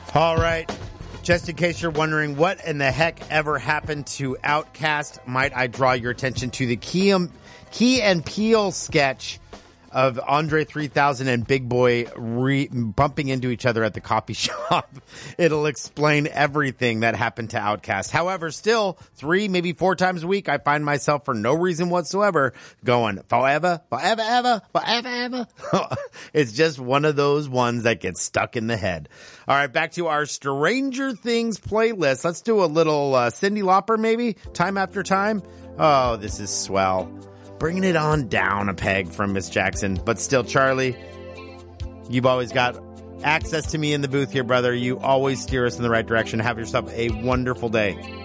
All right. Just in case you're wondering what in the heck ever happened to Outkast, might I draw your attention to the Key and Peele sketch of Andre 3000 and Big Boy bumping into each other at the coffee shop. It'll explain everything that happened to Outkast. However, still 3, maybe 4 times a week, I find myself for no reason whatsoever going forever, forever, ever, forever, ever. It's just one of those ones that gets stuck in the head. All right, back to our Stranger Things playlist. Let's do a little Cyndi Lauper maybe, Time After Time. Oh, this is swell. Bringing it on down a peg from Miss Jackson. But still, Charlie, you've always got access to me in the booth here, brother. You always steer us in the right direction. Have yourself a wonderful day.